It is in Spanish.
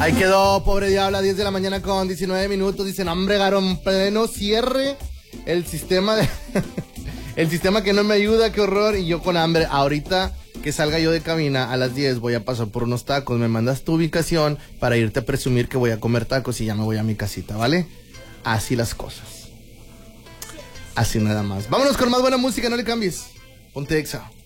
Ahí quedó, pobre diabla, 10 de la mañana con 19 minutos. Dicen, hombre, Garón, pleno cierre. El sistema de... el sistema que no me ayuda, qué horror. Y yo con hambre. Ahorita que salga yo de cabina a las 10 voy a pasar por unos tacos. Me mandas tu ubicación para irte a presumir que voy a comer tacos y ya me voy a mi casita, ¿vale? Así las cosas. Así nada más. Vámonos con más buena música, no le cambies. Ponte Exa.